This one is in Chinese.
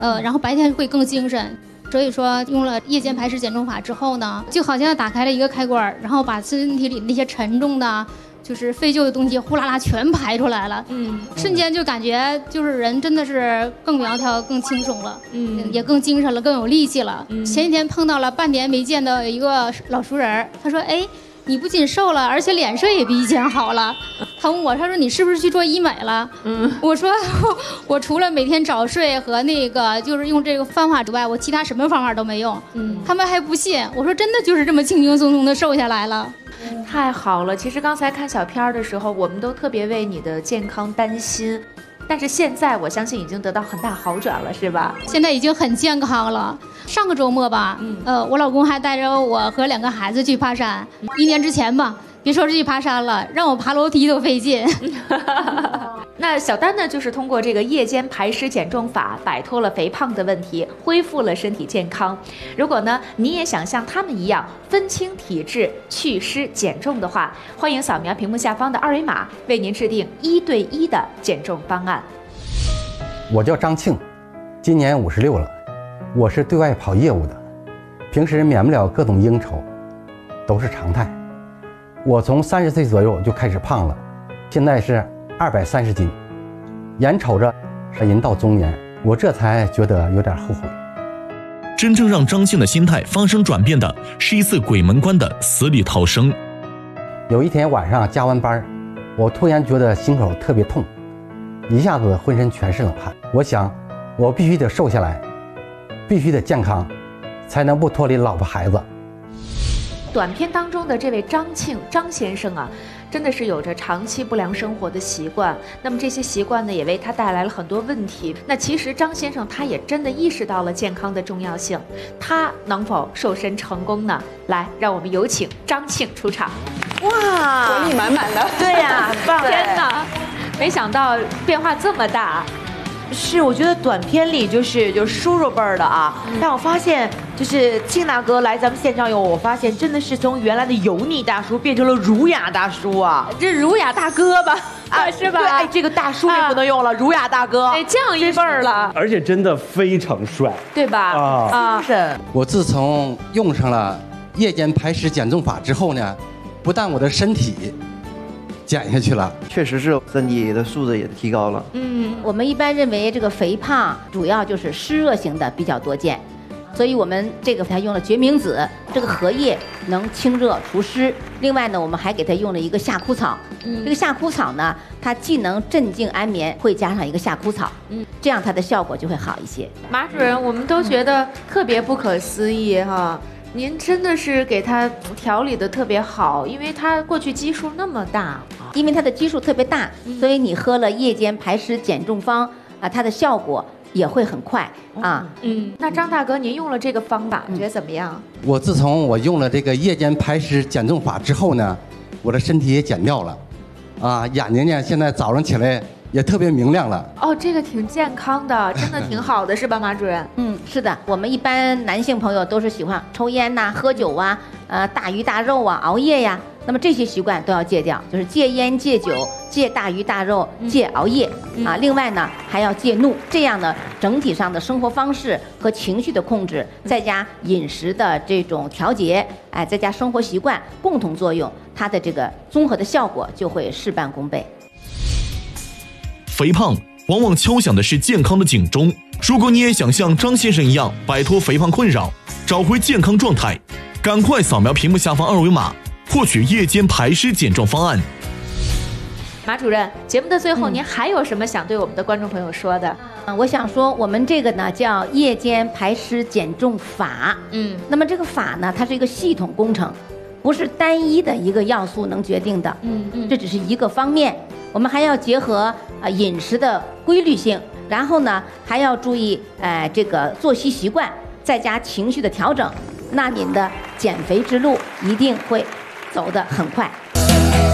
然后白天会更精神。所以说用了夜间排湿减重法之后呢，就好像打开了一个开关，然后把身体里那些沉重的就是废旧的东西呼啦啦全排出来了，瞬间就感觉就是人真的是更苗条更轻松了，也更精神了，更有力气了。前几天碰到了半年没见的一个老熟人，他说哎，你不仅瘦了，而且脸色也比以前好了。他问我，他说你是不是去做医美了？我说我除了每天早睡和那个就是用这个方法之外，我其他什么方法都没用。他们还不信，我说真的就是这么轻轻松松的瘦下来了。 太好了！其实刚才看小片的时候，我们都特别为你的健康担心，但是现在我相信已经得到很大好转了，是吧？ 现在已经很健康了。上个周末吧，我老公还带着我和2个孩子去爬山。1年之前吧，别说是去爬山了，让我爬楼梯都费劲。 那小丹呢，就是通过这个夜间排湿减重法，摆脱了肥胖的问题，恢复了身体健康。如果呢，你也想像他们一样分清体质、祛湿减重的话，欢迎扫描屏幕下方的2维码，为您制定1对1的减重方案。 我叫张庆，今年56了，我是对外跑业务的，平时免不了各种应酬，都是常态。我从30岁左右就开始胖了，现在是230斤，眼瞅着人到中年，我这才觉得有点后悔。 真正让张庆的心态发生转变的是一次鬼门关的死里逃生。 有一天晚上加完班，我突然觉得心口特别痛，一下子浑身全是冷汗。我想我必须得瘦下来，必须得健康，才能不脱离老婆孩子。 短片当中的这位张庆张先生啊，真的是有着长期不良生活的习惯，那么这些习惯呢，也为他带来了很多问题。那其实张先生他也真的意识到了健康的重要性，他能否瘦身成功呢？来，让我们有请张庆出场。 哇，活力满满的， 对呀，很棒！天哪，没想到变化这么大。 是，我觉得短片里就是叔叔辈儿的啊，但我发现就是庆大哥来咱们现场以后，我发现真的是从原来的油腻大叔变成了儒雅大叔啊， 这儒雅大哥吧，是吧？ 对，哎，这个大叔也不能用了，儒雅大哥， 哎，降一辈儿了， 而且真的非常帅， 对吧？ 是。 我自从用上了夜间排湿减重法之后呢，不但我的身体减下去了， 确实是身体的素质也提高了。 我们一般认为这个肥胖主要就是湿热型的比较多见，所以我们这个还用了决明子，这个荷叶能清热除湿。另外呢，我们还给它用了一个夏枯草，这个夏枯草呢，它既能镇静安眠，会加上一个夏枯草，这样它的效果就会好一些。 马主任，我们都觉得特别不可思议哈。您真的是给他调理的特别好，因为他过去基数那么大， 因为它的基数特别大，所以你喝了夜间排湿减重方啊，它的效果也会很快啊。 那张大哥，您用了这个方法，觉得怎么样？ 我自从我用了这个夜间排湿减重法之后呢，我的身体也减掉了，啊，眼睛呢现在早上起来也特别明亮了。 哦，这个挺健康的，真的挺好的，是吧，马主任？ 是的，我们一般男性朋友都是喜欢抽烟呐、喝酒啊、大鱼大肉啊、熬夜呀，那么这些习惯都要戒掉，就是戒烟、戒酒、戒大鱼大肉、戒熬夜啊。另外呢，还要戒怒，这样呢，整体上的生活方式和情绪的控制，再加饮食的这种调节，哎，再加生活习惯共同作用，它的这个综合的效果就会事半功倍。 肥胖往往敲响的是健康的警钟。如果你也想像张先生一样摆脱肥胖困扰，找回健康状态，赶快扫描屏幕下方2维码，获取夜间排湿减重方案。 马主任，节目的最后，您还有什么想对我们的观众朋友说的？ 我想说，我们这个呢叫夜间排湿减重法。那么这个法呢，它是一个系统工程，不是单一的一个要素能决定的。这只是一个方面，我们还要结合饮食的规律性，然后呢还要注意这个作息习惯，再加情绪的调整，那您的减肥之路一定会走得很快。